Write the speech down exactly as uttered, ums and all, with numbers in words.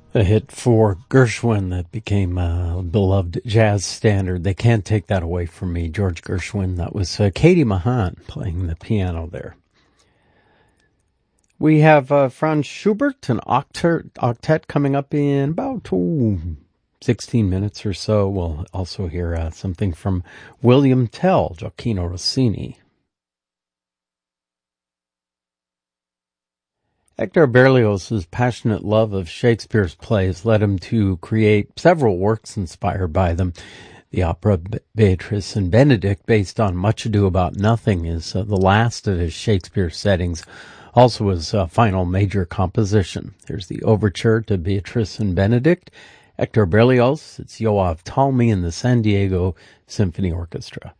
A hit for Gershwin that became a beloved jazz standard. They can't take that away from me. George Gershwin. That was uh, Katie Mahan playing the piano there. We have uh, Franz Schubert, an octet, octet coming up in about ooh, sixteen minutes or so. We'll also hear uh, something from William Tell, Gioacchino Rossini. Hector Berlioz's passionate love of Shakespeare's plays led him to create several works inspired by them. The opera Beatrice and Benedict, based on Much Ado About Nothing, is uh, the last of his Shakespeare settings, also his uh, final major composition. Here's the overture to Beatrice and Benedict. Hector Berlioz, it's Yoav Talmi and the San Diego Symphony Orchestra.